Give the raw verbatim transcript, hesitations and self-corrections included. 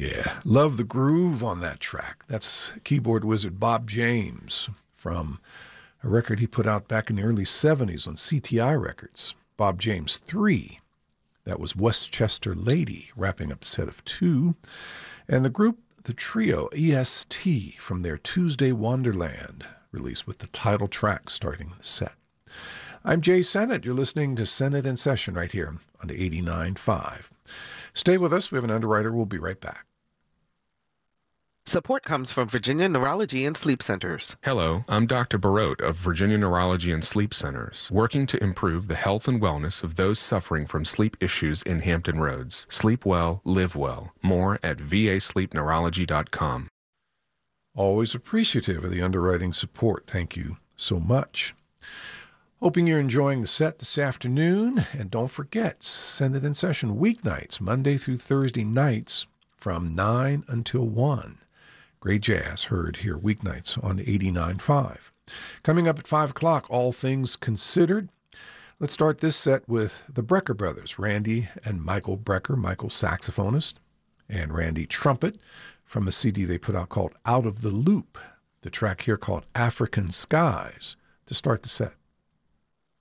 Yeah, love the groove on that track. That's keyboard wizard Bob James from a record he put out back in the early seventies on C T I Records, Bob James three. That was Westchester Lady, wrapping up a set of two. And the group, the trio E S T, from their Tuesday Wonderland release with the title track starting the set. I'm Jay Sennett. You're listening to Sennett in Session right here on eighty-nine point five. Stay with us. We have an underwriter. We'll be right back. Support comes from Virginia Neurology and Sleep Centers. Hello, I'm Doctor Barote of Virginia Neurology and Sleep Centers, working to improve the health and wellness of those suffering from sleep issues in Hampton Roads. Sleep well, live well. More at v a sleep neurology dot com. Always appreciative of the underwriting support. Thank you so much. Hoping you're enjoying the set this afternoon. And don't forget, Send It in Session weeknights, Monday through Thursday nights from nine until one. Great jazz heard here weeknights on eighty-nine point five. Coming up at five o'clock, All Things Considered. Let's start this set with the Brecker brothers, Randy and Michael Brecker, Michael saxophonist, and Randy trumpet, from a C D they put out called Out of the Loop. The track here called African Skies to start the set.